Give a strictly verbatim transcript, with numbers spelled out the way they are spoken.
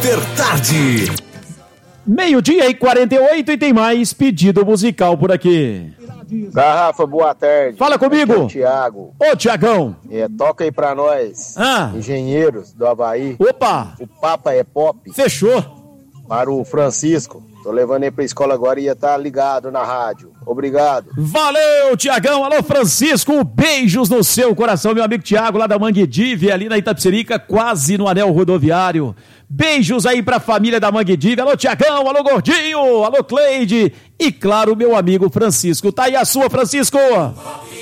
Tarde. Meio-dia e quarenta e oito e tem mais pedido musical por aqui. Garrafa, boa tarde. Fala comigo. Aqui é o Tiago. Ô, Tiagão. É, toca aí pra nós, ah. engenheiros do Havaí. Opa. O Papa é Pop. Fechou. Para o Francisco. Tô levando ele pra escola agora e ia estar ligado na rádio. Obrigado. Valeu, Tiagão. Alô, Francisco. Beijos no seu coração, meu amigo Tiago, lá da Manguedive, ali na Itapecerica, quase no anel rodoviário. Beijos aí pra família da Manguedive. Alô, Tiagão. Alô, Gordinho. Alô, Cleide. E, claro, meu amigo Francisco. Tá aí a sua, Francisco.